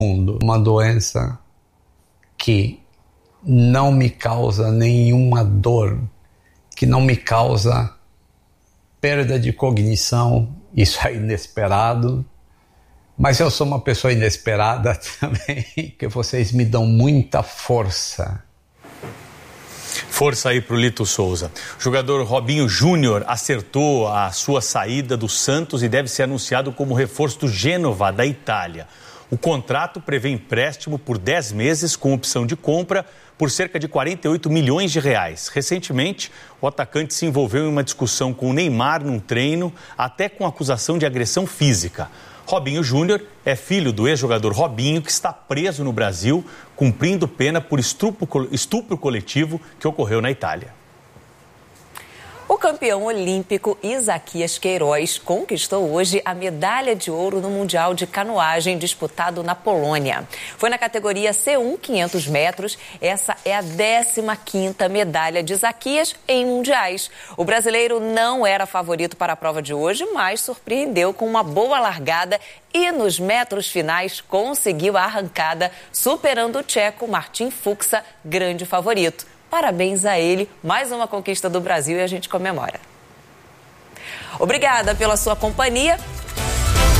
Uma doença que não me causa nenhuma dor, que não me causa perda de cognição, isso é inesperado, mas eu sou uma pessoa inesperada também, que vocês me dão muita força. Força aí pro Lito Souza. O jogador Robinho Júnior acertou a sua saída do Santos e deve ser anunciado como reforço do Gênova, da Itália. O contrato prevê empréstimo por 10 meses com opção de compra por cerca de 48 milhões de reais. Recentemente, o atacante se envolveu em uma discussão com o Neymar num treino, até com acusação de agressão física. Robinho Júnior é filho do ex-jogador Robinho, que está preso no Brasil, cumprindo pena por estupro coletivo que ocorreu na Itália. O campeão olímpico Isaquias Queiroz conquistou hoje a medalha de ouro no Mundial de Canoagem disputado na Polônia. Foi na categoria C1 500 metros. Essa é a 15ª medalha de Isaquias em mundiais. O brasileiro não era favorito para a prova de hoje, mas surpreendeu com uma boa largada e nos metros finais conseguiu a arrancada, superando o tcheco Martin Fuxa, grande favorito. Parabéns a ele, mais uma conquista do Brasil e a gente comemora. Obrigada pela sua companhia.